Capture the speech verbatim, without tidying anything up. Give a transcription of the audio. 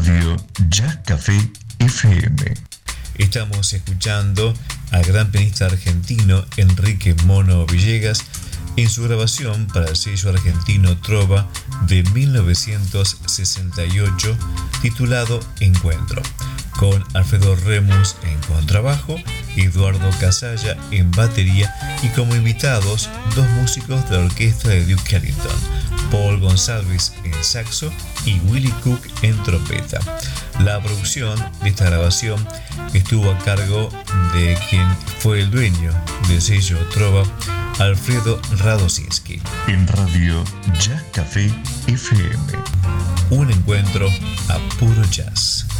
Radio Jazz Café F M. Estamos escuchando al gran pianista argentino Enrique Mono Villegas en su grabación para el sello argentino Trova de mil novecientos sesenta y ocho titulado Encuentro, con Alfredo Remus en contrabajo, Eduardo Casalla en batería y como invitados dos músicos de la orquesta de Duke Ellington, Paul Gonsalves en saxo y Willie Cook en trompeta. La producción de esta grabación estuvo a cargo de quien fue el dueño del sello Trova, Alfredo Radosinski. En Radio Jazz Café F M. Un encuentro a puro jazz.